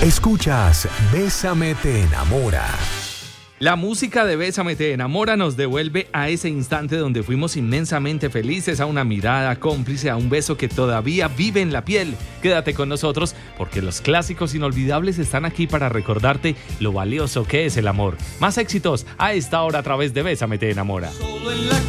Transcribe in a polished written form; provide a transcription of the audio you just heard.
Escuchas Bésame te enamora. La música de Bésame te enamora nos devuelve a ese instante donde fuimos inmensamente felices, a una mirada cómplice, a un beso que todavía vive en la piel. Quédate con nosotros porque los clásicos inolvidables están aquí para recordarte lo valioso que es el amor. Más éxitos a esta hora a través de Bésame te enamora. Solo en la